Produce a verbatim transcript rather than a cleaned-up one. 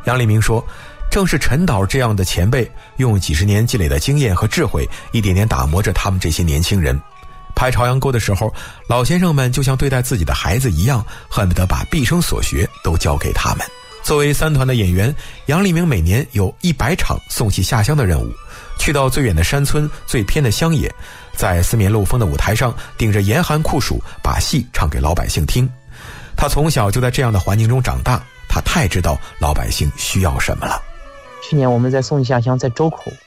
杨立明说，正是陈导这样的前辈，用几十年积累的经验和智慧，一点点打磨着他们这些年轻人。拍朝阳沟的时候，老先生们就像对待自己的孩子一样，恨不得把毕生所学都交给他们。作为三团的演员，杨立明每年有一百场送戏下乡的任务，去到最远的山村、最偏的乡野，在四面漏风的舞台上顶着严寒酷暑，把戏唱给老百姓听。他从小就在这样的环境中长大，他太知道老百姓需要什么了。 去年我们在送戏下乡，在周口